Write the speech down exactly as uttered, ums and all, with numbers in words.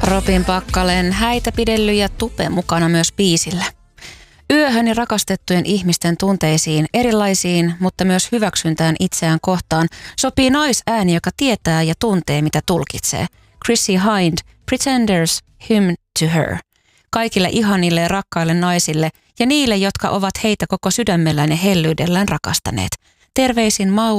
Robin Pakkalen häitä pidelly ja tupe mukana myös biisillä. Yöhöni rakastettujen ihmisten tunteisiin, erilaisiin, mutta myös hyväksyntään itseään kohtaan sopii naisääni, joka tietää ja tuntee, mitä tulkitsee. Chrissie Hynde, Pretenders, Hymn to Her. Kaikille ihanille ja rakkaille naisille ja niille, jotka ovat heitä koko sydämellään ja hellyydellään rakastaneet. Terveisin Mauri.